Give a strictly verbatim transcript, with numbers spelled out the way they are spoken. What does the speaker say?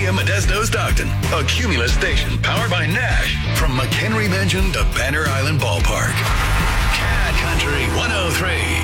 M Modesto Stockton, a Cumulus station powered by Nash. From McHenry Mansion to Banner Island Ballpark. Cat Country one oh three.